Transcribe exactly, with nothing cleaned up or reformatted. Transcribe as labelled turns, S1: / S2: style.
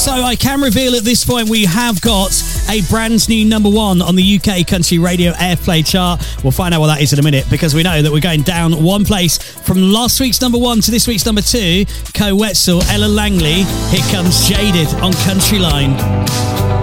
S1: So I can reveal at this point we have got a brand new number one on the U K Country Radio Airplay chart. We'll find out what that is in a minute, because we know that we're going down one place from last week's number one to this week's number two. Koe Wetzel, Ella Langley. Here comes Jaded on Country Line.